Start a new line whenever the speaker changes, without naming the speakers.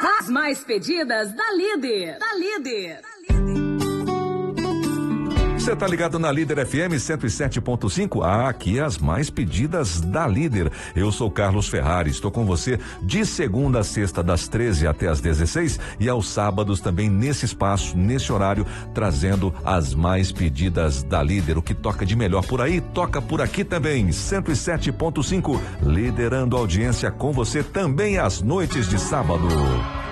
As mais pedidas da Líder.
Você tá ligado na Líder FM 107.5? Aqui as mais pedidas da Líder. Eu sou Carlos Ferrari, estou com você de segunda a sexta das 13 até as 16 e aos sábados também nesse espaço, nesse horário, trazendo as mais pedidas da Líder. O que toca de melhor por aí, toca por aqui também. 107.5, liderando a audiência com você também às noites de sábado.